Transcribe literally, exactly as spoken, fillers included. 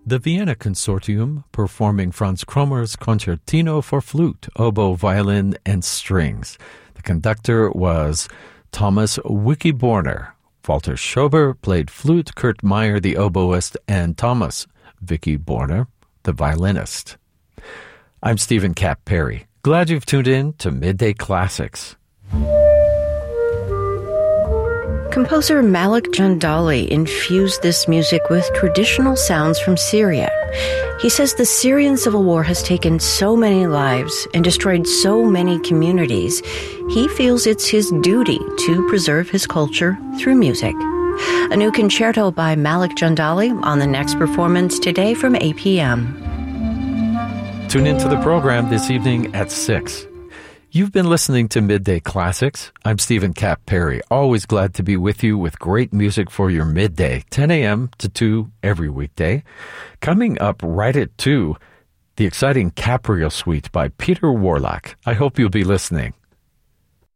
The Vienna Consortium performing Franz Krommer's Concertino for flute, oboe, violin, and strings. The conductor was Thomas Wicki-Borner. Walter Schober played flute, Kurt Meyer the oboist, and Thomas Wicki-Borner the violinist. I'm Stephen Kapp Perry. Glad you've tuned in to Midday Classics. Composer Malik Jandali infused this music with traditional sounds from Syria. He says the Syrian civil war has taken so many lives and destroyed so many communities. He feels it's his duty to preserve his culture through music. A new concerto by Malik Jandali on the next performance today from eight p.m. Tune into the program this evening at six. You've been listening to Midday Classics. I'm Stephen Kapp Perry, always glad to be with you with great music for your midday, ten a.m. to two every weekday. Coming up right at two, the exciting Caprio Suite by Peter Warlock. I hope you'll be listening.